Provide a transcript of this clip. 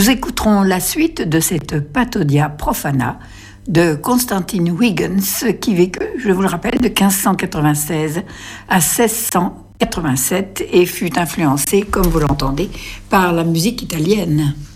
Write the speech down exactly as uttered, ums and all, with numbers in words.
Nous écouterons la suite de cette Pathodia profana de Constantin Huygens, qui vécut, je vous le rappelle, de quinze cent quatre-vingt-seize à seize cent quatre-vingt-sept et fut influencé, comme vous l'entendez, par la musique italienne.